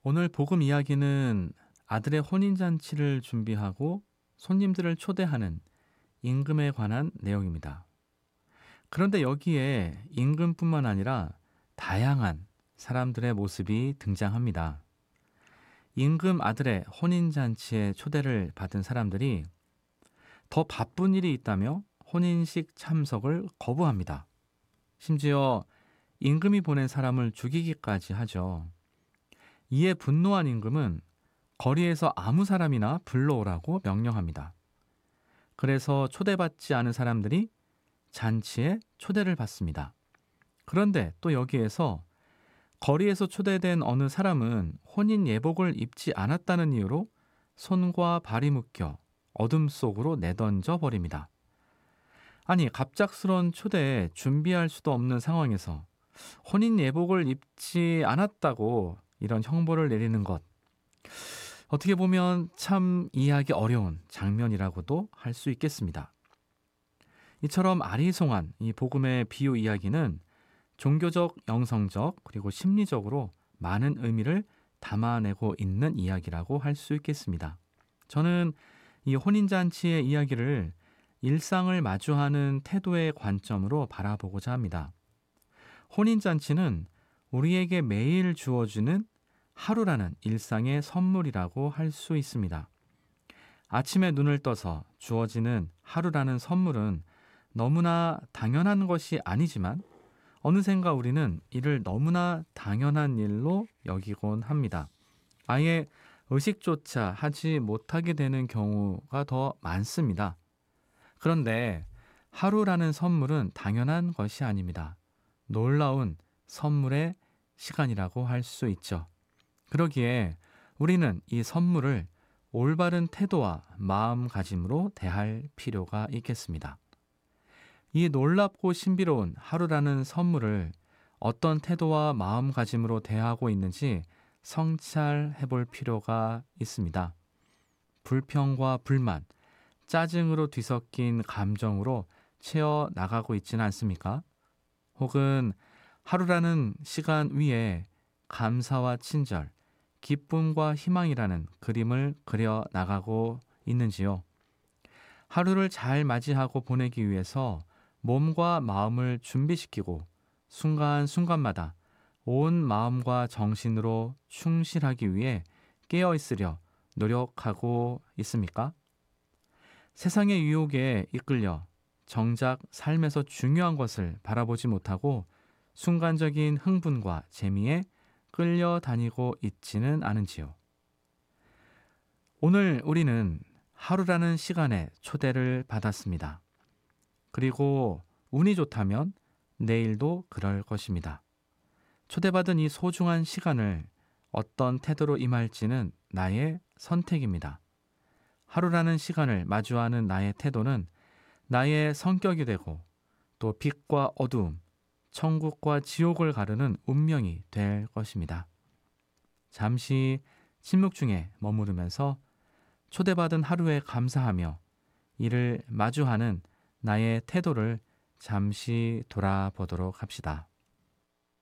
오늘 복음 이야기는 아들의 혼인잔치를 준비하고 손님들을 초대하는 임금에 관한 내용입니다. 그런데 여기에 임금뿐만 아니라 다양한 사람들의 모습이 등장합니다. 임금 아들의 혼인잔치에 초대를 받은 사람들이 더 바쁜 일이 있다며 혼인식 참석을 거부합니다. 심지어 임금이 보낸 사람을 죽이기까지 하죠. 이에 분노한 임금은 거리에서 아무 사람이나 불러오라고 명령합니다. 그래서 초대받지 않은 사람들이 잔치에 초대를 받습니다. 그런데 또 여기에서 거리에서 초대된 어느 사람은 혼인 예복을 입지 않았다는 이유로 손과 발이 묶여 어둠 속으로 내던져 버립니다. 아니, 갑작스런 초대에 준비할 수도 없는 상황에서 혼인 예복을 입지 않았다고 이런 형벌을 내리는 것, 어떻게 보면 참 이해하기 어려운 장면이라고도 할 수 있겠습니다. 이처럼 아리송한 이 복음의 비유 이야기는 종교적, 영성적, 그리고 심리적으로 많은 의미를 담아내고 있는 이야기라고 할 수 있겠습니다. 저는 이 혼인잔치의 이야기를 일상을 마주하는 태도의 관점으로 바라보고자 합니다. 혼인잔치는 우리에게 매일 주어지는 하루라는 일상의 선물이라고 할 수 있습니다. 아침에 눈을 떠서 주어지는 하루라는 선물은 너무나 당연한 것이 아니지만 어느샌가 우리는 이를 너무나 당연한 일로 여기곤 합니다. 아예 의식조차 하지 못하게 되는 경우가 더 많습니다. 그런데 하루라는 선물은 당연한 것이 아닙니다. 놀라운 선물의 시간이라고 할 수 있죠. 그러기에 우리는 이 선물을 올바른 태도와 마음가짐으로 대할 필요가 있겠습니다. 이 놀랍고 신비로운 하루라는 선물을 어떤 태도와 마음가짐으로 대하고 있는지 성찰해 볼 필요가 있습니다. 불평과 불만, 짜증으로 뒤섞인 감정으로 채워 나가고 있지는 않습니까? 혹은 하루라는 시간 위에 감사와 친절, 기쁨과 희망이라는 그림을 그려 나가고 있는지요? 하루를 잘 맞이하고 보내기 위해서 몸과 마음을 준비시키고 순간순간마다 온 마음과 정신으로 충실하기 위해 깨어 있으려 노력하고 있습니까? 세상의 유혹에 이끌려 정작 삶에서 중요한 것을 바라보지 못하고 순간적인 흥분과 재미에 끌려다니고 있지는 않은지요. 오늘 우리는 하루라는 시간에 초대를 받았습니다. 그리고 운이 좋다면 내일도 그럴 것입니다. 초대받은 이 소중한 시간을 어떤 태도로 임할지는 나의 선택입니다. 하루라는 시간을 마주하는 나의 태도는 나의 성격이 되고 또 빛과 어두움, 천국과 지옥을 가르는 운명이 될 것입니다. 잠시 침묵 중에 머무르면서 초대받은 하루에 감사하며 이를 마주하는 나의 태도를 잠시 돌아보도록 합시다.